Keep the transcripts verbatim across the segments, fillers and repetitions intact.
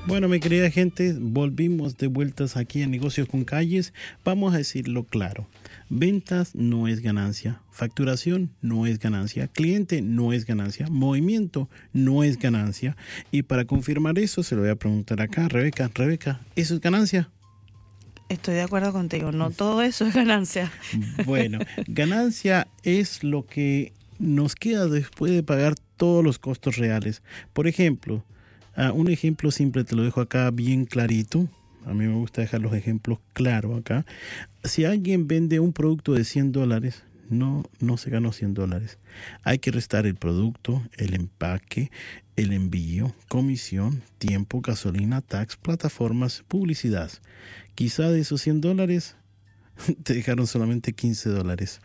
Bueno, mi querida gente, volvimos de vueltas aquí a Negocios con Calles. Vamos a decirlo claro. Ventas no es ganancia, facturación no es ganancia, cliente no es ganancia, movimiento no es ganancia. Y para confirmar eso, se lo voy a preguntar acá a Rebeca. Rebeca, ¿eso es ganancia? Estoy de acuerdo contigo, no todo eso es ganancia. Bueno, ganancia es lo que nos queda después de pagar todos los costos reales. Por ejemplo, Uh, un ejemplo simple te lo dejo acá bien clarito. A mí me gusta dejar los ejemplos claros acá. Si alguien vende un producto de cien dólares, no, no se ganó cien dólares. Hay que restar el producto, el empaque, el envío, comisión, tiempo, gasolina, tax, plataformas, publicidad. Quizá de esos cien dólares te dejaron solamente quince dólares.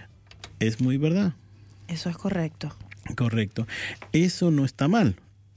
¿Es muy verdad? Eso es correcto. Correcto. Eso no está mal.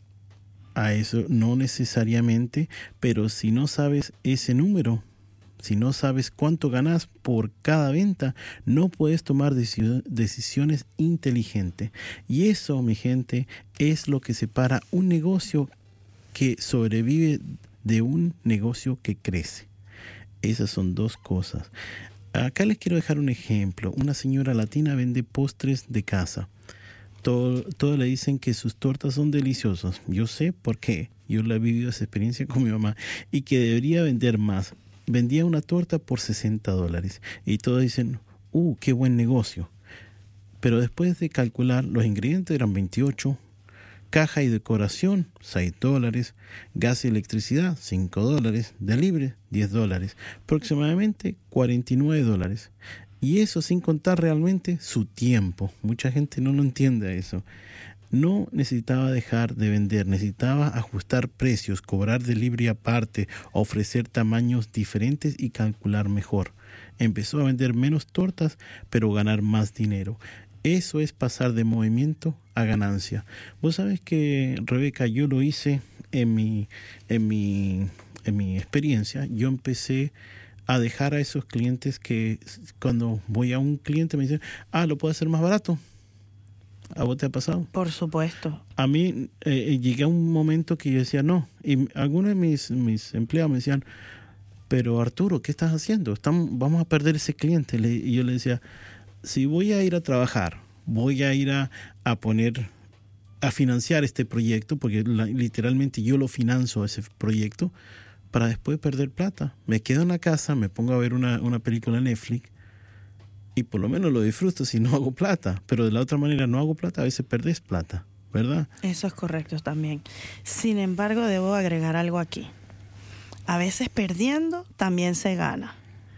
A eso no necesariamente, pero si no sabes ese número, si no sabes cuánto ganas por cada venta, no puedes tomar decisiones inteligentes. Y eso, mi gente, es lo que separa un negocio que sobrevive de un negocio que crece. Esas son dos cosas. Acá les quiero dejar un ejemplo. Una señora latina vende postres de casa. Todo, todo le dicen que sus tortas son deliciosas. Yo sé por qué. Yo la he vivido esa experiencia con mi mamá. Y que debería vender más. Vendía una torta por sesenta dólares. Y todos dicen, ¡uh, qué buen negocio! Pero después de calcular, los ingredientes eran veintiocho. Caja y decoración, seis dólares. Gas y electricidad, cinco dólares. Delivery, diez dólares. Aproximadamente cuarenta y nueve dólares. Y eso sin contar realmente su tiempo. Mucha gente no lo entiende eso. No necesitaba dejar de vender, necesitaba ajustar precios, cobrar delivery aparte, ofrecer tamaños diferentes y calcular mejor. Empezó a vender menos tortas, pero ganar más dinero. Eso es pasar de movimiento a ganancia. Vos sabés que, Rebeca, yo lo hice en mi, en mi, en mi experiencia. Yo empecé a dejar a esos clientes que cuando voy a un cliente me dicen, ah, ¿lo puedo hacer más barato? ¿A vos te ha pasado? Por supuesto. A mí eh, llegué a un momento que yo decía no. Y algunos de mis, mis empleados me decían, pero Arturo, ¿qué estás haciendo? Estamos, vamos a perder ese cliente. Le, y yo le decía, si voy a ir a trabajar, voy a ir a, a poner, a financiar este proyecto, porque la, literalmente yo lo financio ese proyecto, para después perder plata. Me quedo en la casa, me pongo a ver una, una película en Netflix y por lo menos lo disfruto si no hago plata. Pero de la otra manera no hago plata, a veces perdés plata, ¿verdad? Eso es correcto también. Sin embargo, debo agregar algo aquí. A veces perdiendo también se gana.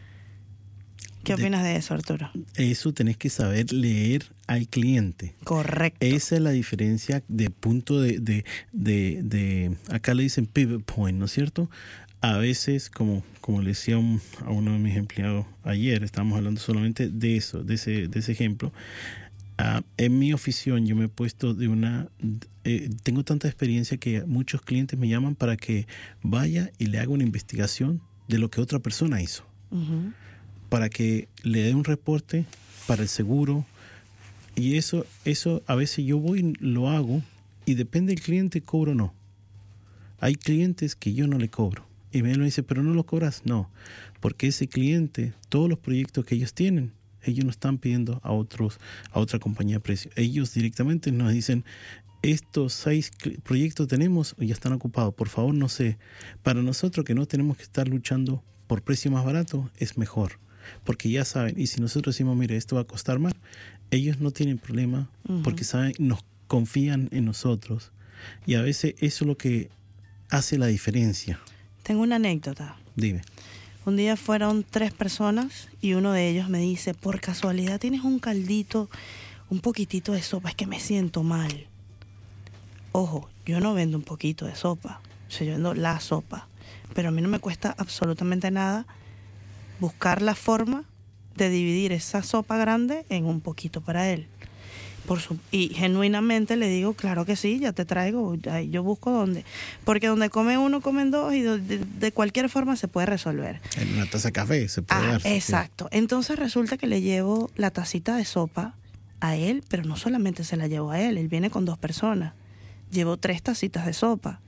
¿Qué de, opinas de eso, Arturo? Eso tenés que saber leer al cliente. Correcto. Esa es la diferencia de punto de, de, de, de acá le dicen pivot point, ¿no es cierto? A veces, como, como le decía un, a uno de mis empleados ayer, estamos hablando solamente de eso, de ese, de ese ejemplo. Uh, en mi oficina yo me he puesto de una... Eh, tengo tanta experiencia que muchos clientes me llaman para que vaya y le haga una investigación de lo que otra persona hizo. Uh-huh. Para que le dé un reporte para el seguro. Y eso, eso a veces yo voy y lo hago y depende del cliente, cobro o no. Hay clientes que yo no le cobro. Y me lo dice, pero no lo cobras. No, porque ese cliente, todos los proyectos que ellos tienen, ellos no están pidiendo a otros, a otra compañía precio. Ellos directamente nos dicen, estos seis proyectos tenemos o ya están ocupados. Por favor, no sé. Para nosotros que no tenemos que estar luchando por precio más barato, es mejor. Porque ya saben, y si nosotros decimos, mire, esto va a costar más, ellos no tienen problema uh-huh. porque saben, nos confían en nosotros. Y a veces eso es lo que hace la diferencia. Tengo una anécdota. Dime. Un día fueron tres personas y uno de ellos me dice, por casualidad tienes un caldito, un poquitito de sopa, es que me siento mal. Ojo, yo no vendo un poquito de sopa, o sea, yo vendo la sopa, pero a mí no me cuesta absolutamente nada buscar la forma de dividir esa sopa grande en un poquito para él. Por su, y genuinamente le digo, claro que sí, ya te traigo, ya, yo busco dónde. Porque donde come uno, comen dos y de, de, de cualquier forma se puede resolver. En una taza de café se puede ah, dar. Exacto. Sí. Entonces resulta que le llevo la tacita de sopa a él, pero no solamente se la llevo a él, él viene con dos personas. Llevo tres tacitas de sopa.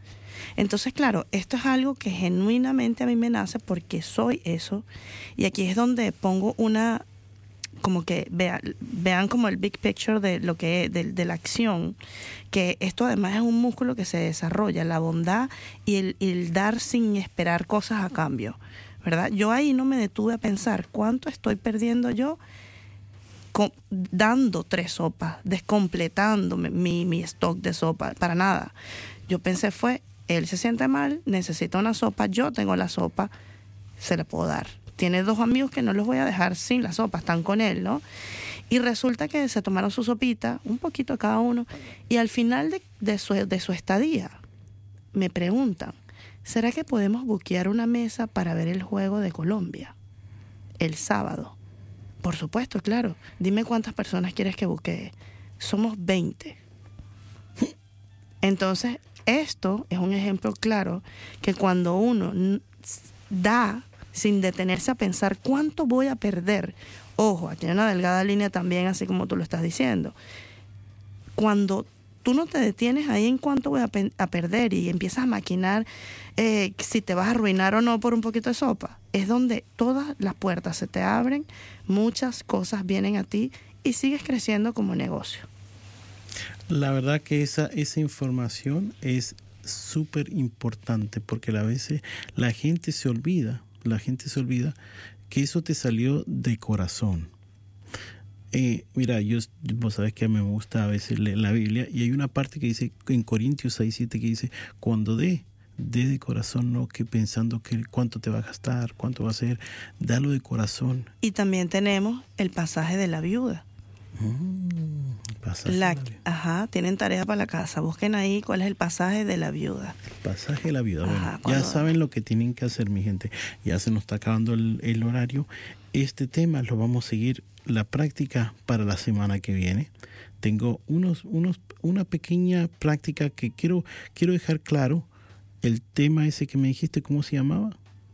Entonces, claro, esto es algo que genuinamente a mí me nace porque soy eso. Y aquí es donde pongo una, como que vea, vean como el big picture de lo que es, de, de la acción, que esto además es un músculo que se desarrolla, la bondad y el, el dar sin esperar cosas a cambio, ¿verdad? Yo ahí no me detuve a pensar cuánto estoy perdiendo yo con, dando tres sopas, descompletando mi, mi stock de sopa, para nada. Yo pensé fue, él se siente mal, necesita una sopa, yo tengo la sopa, se la puedo dar. Tiene dos amigos que no los voy a dejar sin la sopa, están con él, ¿no? Y resulta que se tomaron su sopita, un poquito cada uno, y al final de, de, su, de su estadía me preguntan, ¿será que podemos buquear una mesa para ver el juego de Colombia el sábado? Por supuesto, claro. Dime cuántas personas quieres que buquee. Somos veinte. Entonces, esto es un ejemplo claro que cuando uno da sin detenerse a pensar cuánto voy a perder, ojo, aquí hay una delgada línea también, así como tú lo estás diciendo, cuando tú no te detienes ahí en cuánto voy a, pe- a perder y empiezas a maquinar eh, si te vas a arruinar o no por un poquito de sopa, es donde todas las puertas se te abren, muchas cosas vienen a ti y sigues creciendo como negocio. La verdad que esa, esa información es súper importante porque a veces la gente se olvida, la gente se olvida que eso te salió de corazón. Eh, mira, yo, vos sabés que a mí me gusta a veces leer la Biblia y hay una parte que dice en Corintios seis siete que dice, cuando dé, dé de corazón, no que pensando que cuánto te va a gastar, cuánto va a ser, dalo de corazón. Y también tenemos el pasaje de la viuda. Mm, pasaje La, de la viuda. ajá, tienen tarea para la casa. Busquen ahí cuál es el pasaje de la viuda. Pasaje de la viuda. Bueno, Ajá, ya cuando... saben lo que tienen que hacer, mi gente. Ya se nos está acabando el, el horario. Este tema lo vamos a seguir la práctica para la semana que viene. Tengo unos, unos, una pequeña práctica que quiero, quiero dejar claro. El tema ese que me dijiste, ¿cómo se llamaba?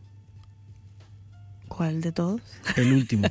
¿Cuál de todos? El último.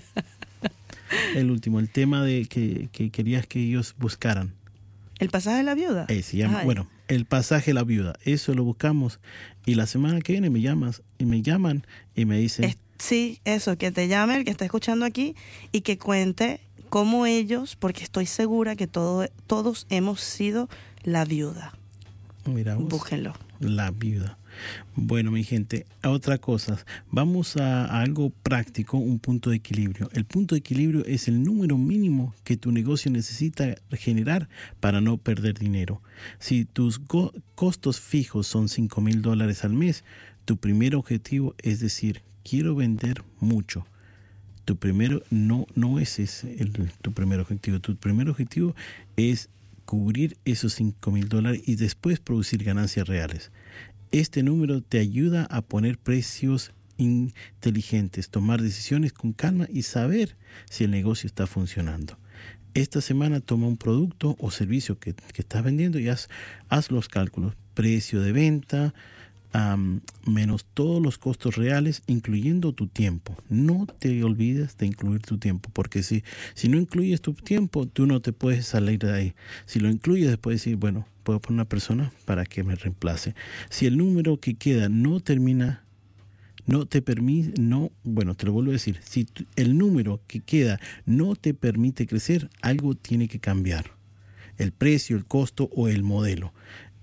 El último, el tema de que, que querías que ellos buscaran. ¿El pasaje de la viuda? Eh, se llama, Ay. bueno, el pasaje de la viuda. Eso lo buscamos. Y la semana que viene me llamas y me llaman y me dicen... Es, sí, eso, que te llame el que está escuchando aquí y que cuente cómo ellos, porque estoy segura que todo, todos hemos sido la viuda. Mira vos, búsquenlo. La viuda. Bueno, mi gente, a otra cosa. Vamos a, a algo práctico, un punto de equilibrio. El punto de equilibrio es el número mínimo que tu negocio necesita generar para no perder dinero. Si tus go- costos fijos son cinco mil dólares al mes, tu primer objetivo es decir, quiero vender mucho. Tu primero no, no ese es el, tu primer objetivo. Tu primer objetivo es cubrir esos cinco mil dólares y después producir ganancias reales. Este número te ayuda a poner precios inteligentes, tomar decisiones con calma y saber si el negocio está funcionando. Esta semana toma un producto o servicio que, que estás vendiendo y haz, haz los cálculos. Precio de venta, um, menos todos los costos reales, incluyendo tu tiempo. No te olvides de incluir tu tiempo, porque si, si no incluyes tu tiempo, tú no te puedes salir de ahí. Si lo incluyes, después decir, bueno, puedo poner una persona para que me reemplace. Si el número que queda no termina, no te permite, no, bueno, te lo vuelvo a decir, si tu, el número que queda no te permite crecer, algo tiene que cambiar. El precio, el costo o el modelo.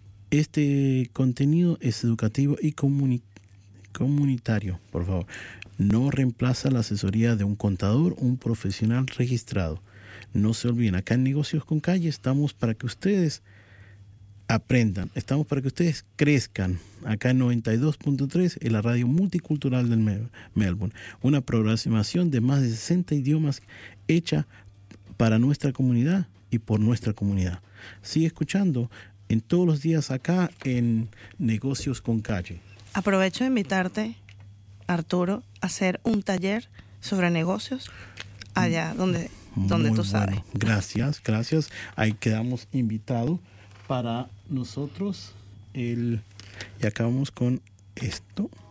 Este contenido es educativo y comuni- comunitario, por favor. No reemplaza la asesoría de un contador o un profesional registrado. No se olviden, acá en Negocios con Calle estamos para que ustedes aprendan, estamos para que ustedes crezcan. Acá en noventa y dos punto tres, en la radio multicultural del Mel- Melbourne. Una programación de más de sesenta idiomas hecha para nuestra comunidad y por nuestra comunidad. Sigue escuchando en todos los días acá en Negocios con Calle. Aprovecho de invitarte, Arturo, a hacer un taller sobre negocios allá donde, donde Muy tú sabes. bueno. Gracias, gracias. Ahí quedamos invitados para nosotros. El, y acabamos con esto.